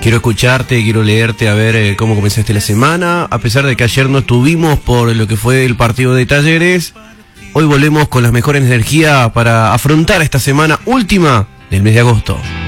Quiero escucharte, quiero leerte, a ver cómo comenzaste la semana. A pesar de que ayer no estuvimos por lo que fue el partido de Talleres, hoy volvemos con las mejores energías para afrontar esta semana última del mes de agosto.